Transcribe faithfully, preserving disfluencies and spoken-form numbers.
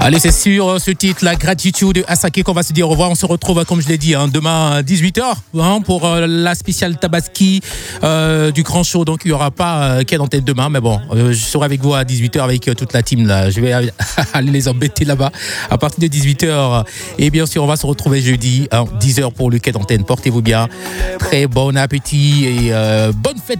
Allez, c'est sur ce titre, la gratitude de Asake, qu'on va se dire au revoir. On se retrouve, comme je l'ai dit, hein, demain à dix-huit heures hein, pour euh, la spéciale Tabaski euh, du Grand Show. Donc, il n'y aura pas euh, Ken en tête demain. Mais bon, euh, je serai avec vous à dix-huit heures avec euh, toute la team. Là. Je vais aller les embêter là-bas à partir de dix-huit heures. Et bien sûr, on va se retrouver jeudi, hein, dix heures pour le Ken d'antenne. Portez-vous bien. Très bon appétit et euh, bonne fête.